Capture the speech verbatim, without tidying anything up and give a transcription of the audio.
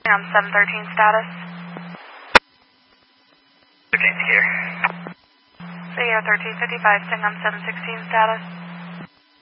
I'm seven thirteen status. thirteen here. Sierra thirteen fifty-five, Singam seven sixteen status.